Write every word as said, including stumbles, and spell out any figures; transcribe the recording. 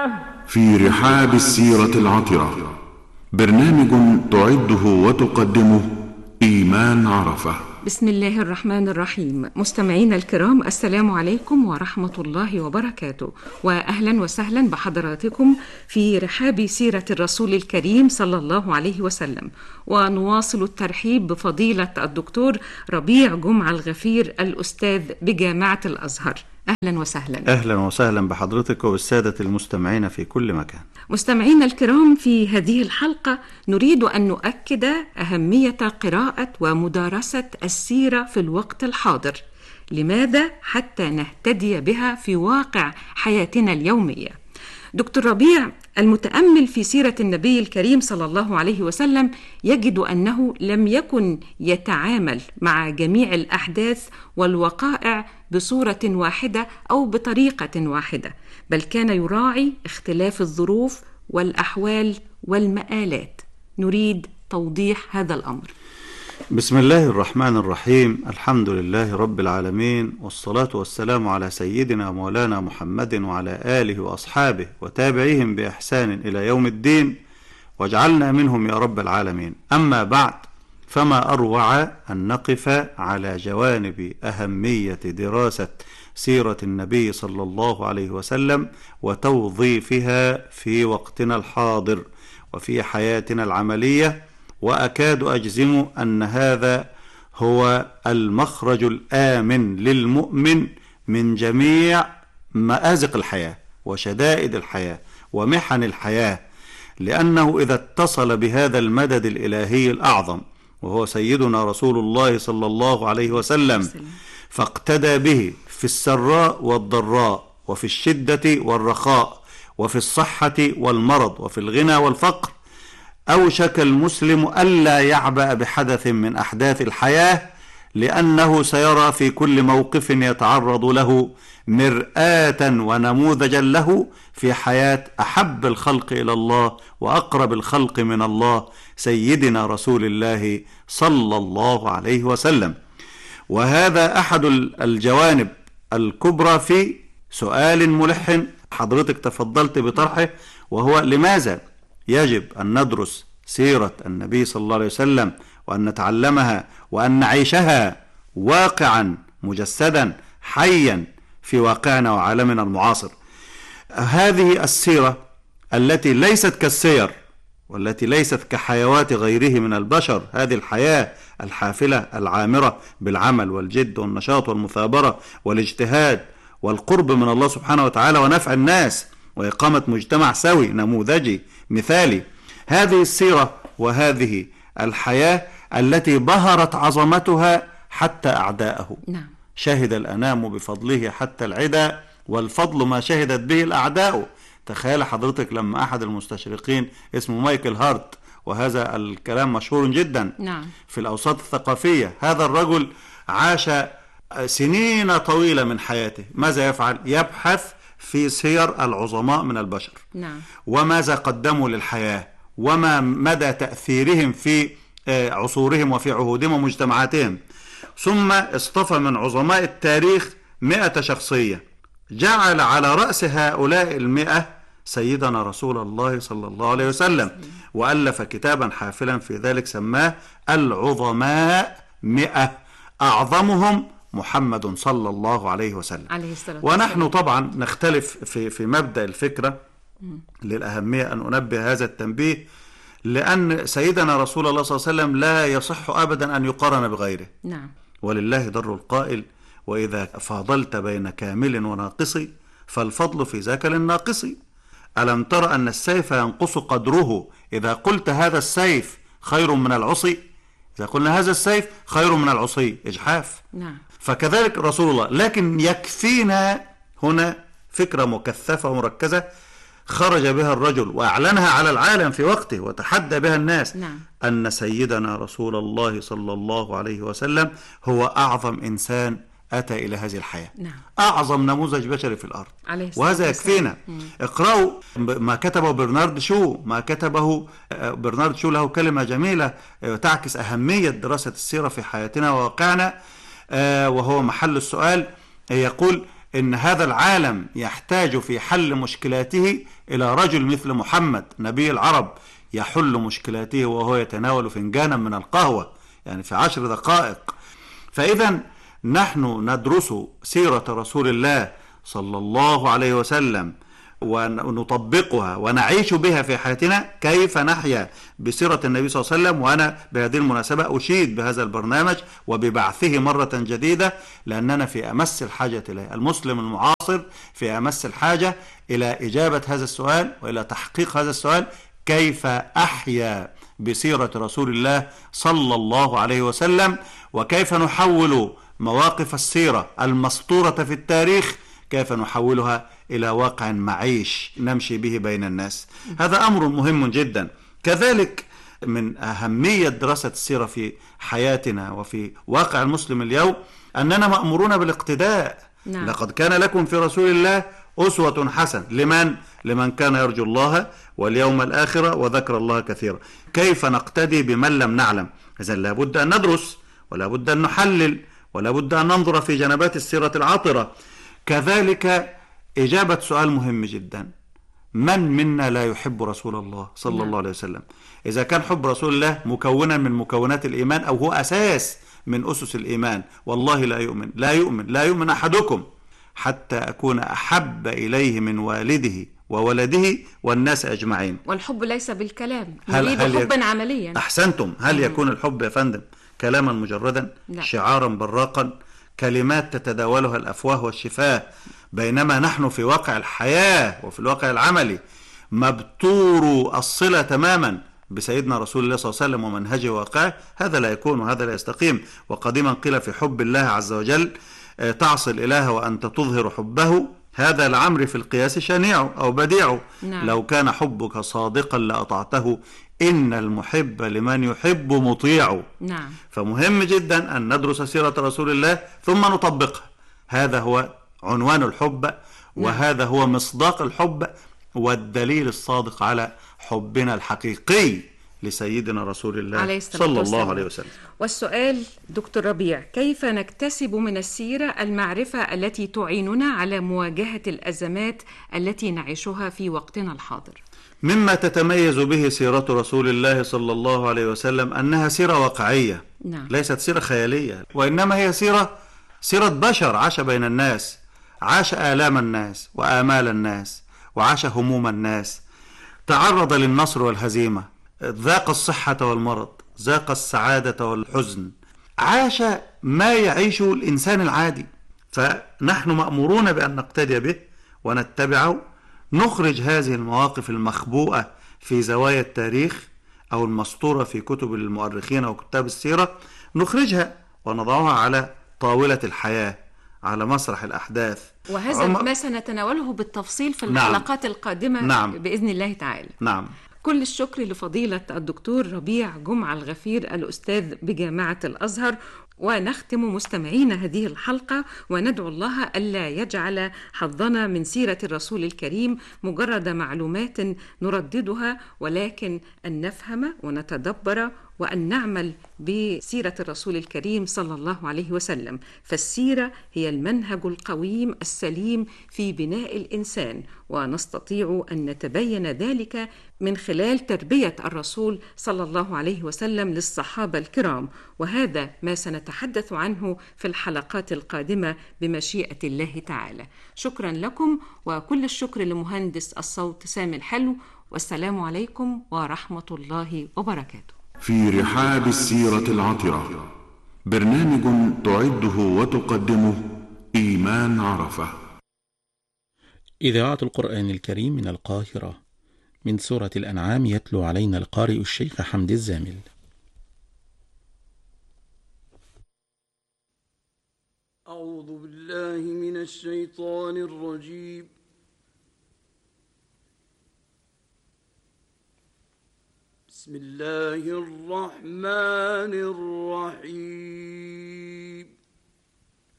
في رحاب السيرة العطرة، برنامج تعده وتقدمه إيمان عرفة. بسم الله الرحمن الرحيم. مستمعينا الكرام، السلام عليكم ورحمة الله وبركاته، وأهلا وسهلا بحضراتكم في رحاب سيرة الرسول الكريم صلى الله عليه وسلم. ونواصل الترحيب بفضيلة الدكتور ربيع جمعة الغفير، الأستاذ بجامعة الأزهر. أهلا وسهلا. أهلا وسهلا بحضرتك وبالسادة المستمعين في كل مكان. مستمعينا الكرام، في هذه الحلقة نريد أن نؤكد أهمية قراءة ومدارسة السيرة في الوقت الحاضر. لماذا؟ حتى نهتدي بها في واقع حياتنا اليومية. دكتور ربيع، المتأمل في سيرة النبي الكريم صلى الله عليه وسلم يجد أنه لم يكن يتعامل مع جميع الأحداث والوقائع بصورة واحدة أو بطريقة واحدة، بل كان يراعي اختلاف الظروف والأحوال والمآلات. نريد توضيح هذا الأمر. بسم الله الرحمن الرحيم. الحمد لله رب العالمين، والصلاة والسلام على سيدنا مولانا محمد وعلى آله وأصحابه وتابعيهم بإحسان إلى يوم الدين، واجعلنا منهم يا رب العالمين. أما بعد، فما أروع أن نقف على جوانب أهمية دراسة سيرة النبي صلى الله عليه وسلم وتوظيفها في وقتنا الحاضر وفي حياتنا العملية. وأكاد أجزم أن هذا هو المخرج الآمن للمؤمن من جميع مآزق الحياة وشدائد الحياة ومحن الحياة، لأنه إذا اتصل بهذا المدد الإلهي الأعظم وهو سيدنا رسول الله صلى الله عليه وسلم، فاقتدى به في السراء والضراء وفي الشدة والرخاء وفي الصحة والمرض وفي الغنى والفقر، أوشك المسلم ألا يعبأ بحدث من أحداث الحياة، لأنه سيرى في كل موقف يتعرض له مرآة ونموذجا له في حياة أحب الخلق إلى الله وأقرب الخلق من الله، سيدنا رسول الله صلى الله عليه وسلم. وهذا أحد الجوانب الكبرى في سؤال ملح حضرتك تفضلت بطرحه، وهو لماذا يجب أن ندرس سيرة النبي صلى الله عليه وسلم وأن نتعلمها وأن نعيشها واقعا مجسدا حيا في واقعنا وعالمنا المعاصر. هذه السيرة التي ليست كالسير والتي ليست كحيوات غيره من البشر، هذه الحياة الحافلة العامرة بالعمل والجد والنشاط والمثابرة والاجتهاد والقرب من الله سبحانه وتعالى ونفع الناس وإقامة مجتمع سوي نموذجي مثالي. هذه السيرة وهذه الحياة التي بهرت عظمتها حتى أعداءه. نعم. شهد الأنام بفضله حتى العدا، والفضل ما شهدت به الأعداء. تخيل حضرتك لما أحد المستشرقين اسمه مايكل هارت، وهذا الكلام مشهور جدا نعم. في الأوساط الثقافية، هذا الرجل عاش سنين طويلة من حياته. ماذا يفعل؟ يبحث في سير العظماء من البشر. نعم. وماذا قدموا للحياة وما مدى تأثيرهم في عصورهم وفي عهودهم ومجتمعاتهم. ثم اصطفى من عظماء التاريخ مئة شخصية، جعل على رأس هؤلاء المئة سيدنا رسول الله صلى الله عليه وسلم، وألف كتابا حافلا في ذلك سماه العظماء مئة، أعظمهم محمد صلى الله عليه وسلم عليه الصلاة والسلام. ونحن طبعا نختلف في في مبدأ الفكرة. للأهمية أن أنبه هذا التنبيه، لأن سيدنا رسول الله صلى الله عليه وسلم لا يصح أبدا أن يقارن بغيره. نعم. ولله در القائل: وإذا فاضلت بين كامل وناقص فالفضل في ذاك للناقص. ألم تر أن السيف ينقص قدره إذا قلت هذا السيف خير من العصي؟ إذا قلنا هذا السيف خير من العصي إجحاف. نعم. فكذلك رسول الله. لكن يكفينا هنا فكرة مكثفة ومركزة خرج بها الرجل وأعلنها على العالم في وقته وتحدى بها الناس. نعم. أن سيدنا رسول الله صلى الله عليه وسلم هو أعظم إنسان أتى إلى هذه الحياة. نعم. أعظم نموذج بشري في الأرض، عليه وهذا يكفينا. اقرأوا ما كتبه برنارد شو، ما كتبه برنارد شو له كلمة جميلة تعكس أهمية دراسة السيرة في حياتنا وواقعنا، وهو محل السؤال. يقول: إن هذا العالم يحتاج في حل مشكلاته إلى رجل مثل محمد نبي العرب يحل مشكلاته وهو يتناول فنجانا من القهوة يعني في عشر دقائق. فإذا نحن ندرس سيرة رسول الله صلى الله عليه وسلم ونطبقها ونعيش بها في حياتنا، كيف نحيا بسيرة النبي صلى الله عليه وسلم. وأنا بهذه المناسبة أشيد بهذا البرنامج وببعثه مرة جديدة، لأننا في أمس الحاجة إليه. المسلم المعاصر في أمس الحاجة إلى إجابة هذا السؤال وإلى تحقيق هذا السؤال: كيف أحيا بسيرة رسول الله صلى الله عليه وسلم، وكيف نحول مواقف السيرة المسطورة في التاريخ كيف نحولها إلى واقع معيش نمشي به بين الناس. هذا أمر مهم جدا. كذلك من أهمية دراسة السيرة في حياتنا وفي واقع المسلم اليوم أننا مأمورون بالاقتداء. نعم. لقد كان لكم في رسول الله أسوة حسنة لمن؟ لمن كان يرجو الله واليوم الآخرة وذكر الله كثيرا. كيف نقتدي بمن لم نعلم؟ إذن لابد أن ندرس ولا بد أن نحلل ولا بد أن ننظر في جنبات السيرة العطرة. كذلك إجابة سؤال مهم جدا: من منا لا يحب رسول الله صلى نعم. الله عليه وسلم؟ إذا كان حب رسول الله مكونا من مكونات الإيمان أو هو أساس من أسس الإيمان، والله لا يؤمن لا يؤمن لا يؤمن أحدكم حتى أكون أحب إليه من والده وولده والناس أجمعين. والحب ليس بالكلام، يريد حبا يك... عمليا. أحسنتم. هل مم. يكون الحب يا فندم كلاما مجردا؟ لا. شعارا براقا، كلمات تتداولها الأفواه والشفاه، بينما نحن في واقع الحياة وفي الواقع العملي مبتور الصلة تماما بسيدنا رسول الله صلى الله عليه وسلم ومنهجه واقعه. هذا لا يكون وهذا لا يستقيم. وقديما قيل في حب الله عز وجل: تعصي الإله وأنت تظهر حبه، هذا العمر في القياس شنيع أو بديع. نعم. لو كان حبك صادقا لأطعته، إن المحب لمن يحب مطيع. نعم. فمهم جدا أن ندرس سيرة رسول الله ثم نطبقها. هذا هو عنوان الحب، وهذا هو مصداق الحب والدليل الصادق على حبنا الحقيقي لسيدنا رسول الله صلى الله عليه وسلم. والسؤال دكتور ربيع: كيف نكتسب من السيرة المعرفة التي تعيننا على مواجهة الأزمات التي نعيشها في وقتنا الحاضر؟ مما تتميز به سيرة رسول الله صلى الله عليه وسلم أنها سيرة واقعية. نعم. ليست سيرة خيالية، وإنما هي سيرة سيرة بشر عاش بين الناس، عاش آلام الناس وآمال الناس، وعاش هموم الناس، تعرض للنصر والهزيمة، ذاق الصحة والمرض، ذاق السعادة والحزن، عاش ما يعيشه الإنسان العادي. فنحن مأمورون بأن نقتدي به ونتبعه، نخرج هذه المواقف المخبوءة في زوايا التاريخ أو المسطورة في كتب المؤرخين أو كتاب السيرة، نخرجها ونضعها على طاولة الحياة، على مسرح الأحداث. وهذا وما... ما سنتناوله بالتفصيل في الحلقات نعم. القادمة نعم. بإذن الله تعالى. نعم. كل الشكر لفضيلة الدكتور ربيع جمعة الغفير الأستاذ بجامعة الأزهر. ونختم مستمعين هذه الحلقة وندعو الله ألا يجعل حظنا من سيرة الرسول الكريم مجرد معلومات نرددها، ولكن أن نفهم ونتدبر وأن نعمل بسيرة الرسول الكريم صلى الله عليه وسلم. فالسيرة هي المنهج القويم السليم في بناء الإنسان، ونستطيع أن نتبين ذلك من خلال تربية الرسول صلى الله عليه وسلم للصحابة الكرام، وهذا ما سنتحدث عنه في الحلقات القادمة بمشيئة الله تعالى. شكرا لكم، وكل الشكر لمهندس الصوت سامي الحلو، والسلام عليكم ورحمة الله وبركاته. في رحاب السيرة العطرة، برنامج تعده وتقدمه إيمان عرفة. إذاعة القرآن الكريم من القاهرة، من سورة الأنعام، يتلو علينا القارئ الشيخ حمد الزامل. أعوذ بالله من الشيطان الرجيم. بسم الله الرحمن الرحيم.